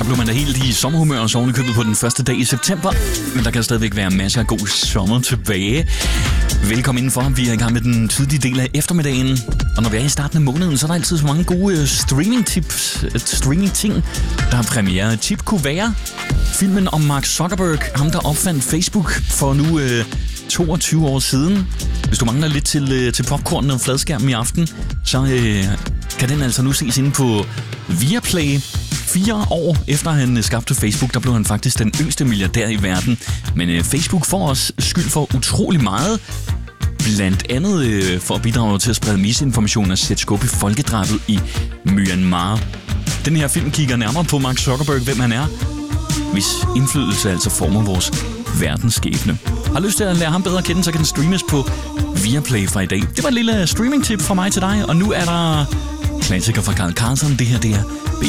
Så blev man da helt i sommerhumør og sovnekøbet på den første dag i september. Men der kan stadigvæk være masser af god sommer tilbage. Velkommen indenfor. Vi er i gang med den tidlige del af eftermiddagen. Og når vi er i starten af måneden, så er der altid så mange gode streaming-tips, streaming-ting, der har premiere. Tip kunne være filmen om Mark Zuckerberg, ham der opfandt Facebook for nu 22 år siden. Hvis du mangler lidt til popcornen og fladskærmen i aften, så kan den altså nu ses inde på Viaplay. 4 år efter han skabte Facebook, der blev han faktisk den yngste milliardær i verden. Men Facebook får også skyld for utrolig meget. Blandt andet for at bidrage til at sprede misinformation og sætte skub i folkedrabet i Myanmar. Den her film kigger nærmere på Mark Zuckerberg, hvem han er, hvis indflydelse altså former vores verdensskæbne. Har lyst til at lære ham bedre at kende, så kan den streames på Viaplay fra i dag. Det var et lille streaming-tip fra mig til dig, og nu er der klassiker fra Carl Carlson. Det her, det er